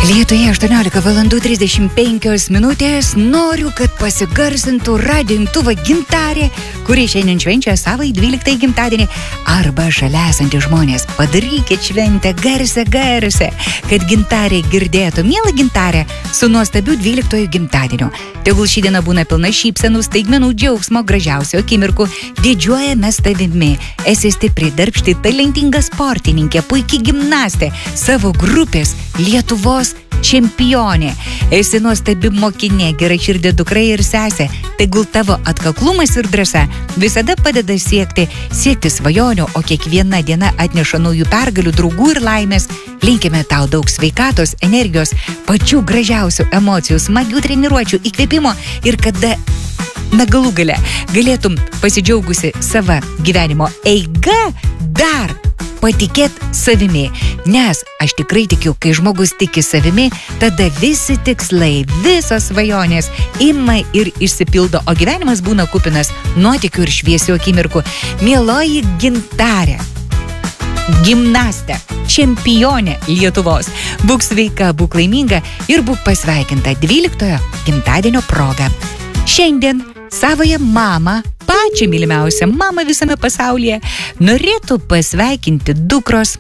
Lietuvėje 18:35 minutės. Noriu, kad pasigarsintų radijo imtuvą Gintarė, kuri šiandien švenčia savo 12 gimtadienį. Arba šalia esantys žmonės. Padarykit šventę garsią, kad Gintarė girdėtų. Miela Gintarė, su nuostabiu 12 gimtadieniu. Tegul ši diena būna pilna šypsenų, staigmenų, džiaugsmo, gražiausio akimirkų. Didžiuojamės tavimi. Esi stipri, darbšti, talentinga sportininkė, puikiai gimnastė, savo grupės Lietuvos čempionė. Esi nuostabi mokinė, geraširdė dukra ir sesė. Tegul tavo atkaklumas ir drąsa visada padeda siekti svajonių, o kiekviena diena atneša naujų pergalių, draugų ir laimės. Linkime tau daug sveikatos, energijos, pačių gražiausių emocijų, smagių treniruočių, įkvėpimo ir kada galų gale galėtum pasidžiaugusi savo gyvenimo eiga dar patikėt savimi, nes aš tikrai tikiu, kai žmogus tiki savimi, tada visi tikslai, visos svajonės ima ir išsipildo, o gyvenimas būna kupinas nuotykių ir šviesių akimirkų. Mieloji Gintarė, gimnastė, čempionė Lietuvos, būk sveika, būk laiminga ir būk pasveikinta 12 gimtadienio proga. Šiandien savoje mamą, pačią mylimiausią mamą visame pasaulyje, norėtų pasveikinti dukros,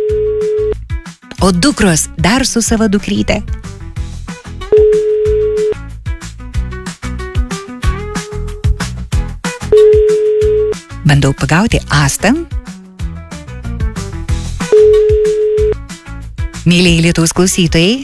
o dukros dar su savo dukryte. Bandau pagauti Astą. Mylėjai Lietuvos klausytojai,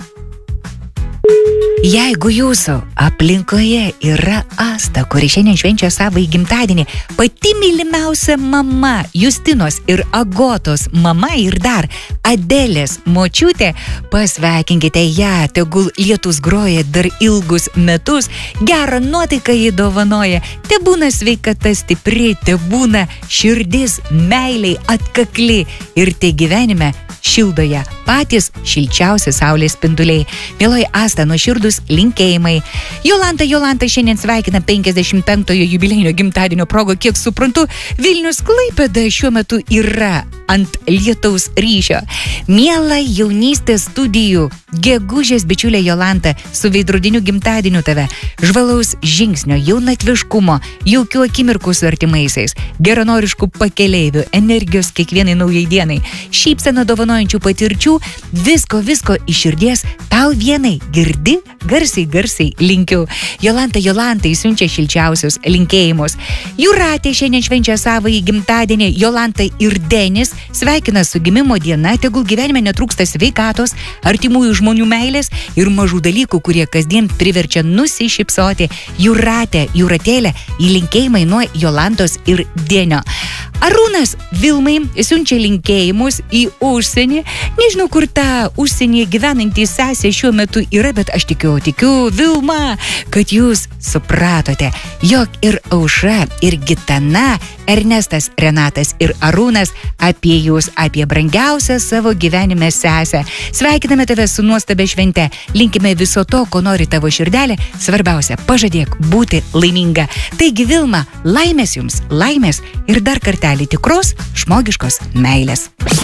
jeigu jūsų aplinkoje yra Asta, kuri šiandien švenčia savo gimtadienį, pati mylimiausia mama, Justinos ir Agotos mama ir dar Adelės močiutė, pasveikinkite ją, tegul lietus groja dar ilgus metus, gerą nuotaiką jį dovanoja, te būna sveikata stipri, te būna širdis meiliai atkakli ir te gyvenime šildoje patys šilčiausi saulės spinduliai. Mieloji Asta, nuoširdus linkėjimai. Jolanta šiandien sveikina 55-ojo jubiliejinio gimtadienio progo. Kiek suprantu, Vilnius Klaipėda šiuo metu yra ant lietaus ryšio. Miela jaunystės studijų, gegužės bičiulė Jolanta, su veidrodiniu gimtadieniu tave, žvalaus žingsnio, jaunatviškumo, jaukių akimirkų su artimaisiais, geranoriškų pakeleivių, energijos kiekvienai naujai dienai, šypseną dovanojančių patirčių, visko iš širdies, tau vienai, girdi, garsiai linkiu. Jolanta siunčia šilčiausius linkėjimus. Jūratė šiandien švenčia savo gimtadienį. Jolanta ir Denis sveikina su gimimo diena, tegul gyvenime netrūksta sveikatos, artimųjų žmonių meilės ir mažų dalykų, kurie kasdien priverčia nusišypsoti. Jūratėlė, linkėjimai nuo Jolantos ir Denio. Arūnas Vilmai siunčia linkėjimus į užsienį. Nežinau, kur ta užsienyje gyvenantį sesė šiuo metu yra, bet aš tikiu, Vilma, kad jūs supratote, jog ir Aušra, ir Gitana, Ernestas, Renatas ir Arūnas apie jūs, apie brangiausią savo gyvenime sesę. Sveikiname tave su nuostabia švente. Linkime viso to, ko nori tavo širdelė. Svarbiausia, pažadėk būti laiminga. Taigi, Vilma, laimės jums, laimės ir dar kartelį tikros žmogiškos meilės.